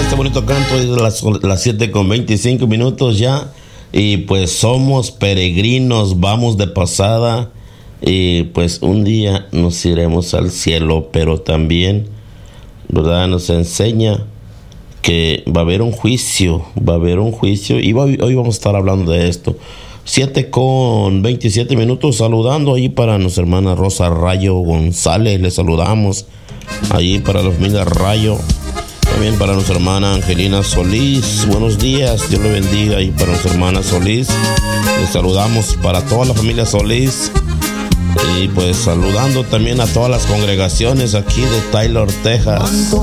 este bonito canto es las 7:25 ya. Y pues somos peregrinos, vamos de pasada. Y pues un día nos iremos al cielo, pero también, ¿verdad? Nos enseña que va a haber un juicio, y hoy vamos a estar hablando de esto. 7:27, saludando ahí para nuestra hermana Rosa Rayo González, le saludamos ahí para la familia Rayo, también para nuestra hermana Angelina Solís, buenos días, Dios le bendiga, y para nuestra hermana Solís, le saludamos para toda la familia Solís, y pues saludando también a todas las congregaciones aquí de Taylor, Texas.